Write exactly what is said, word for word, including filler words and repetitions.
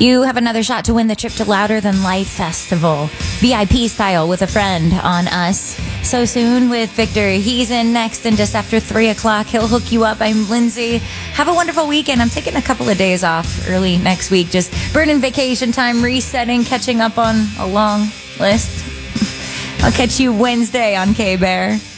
You have another shot to win the trip to Louder Than Life Festival, V I P style with a friend on us. So soon with Victor. He's in next and just after three o'clock. He'll hook you up. I'm Lindsay. Have a wonderful weekend. I'm taking a couple of days off early next week. Just burning vacation time, resetting, catching up on a long list. I'll catch you Wednesday on K-Bear.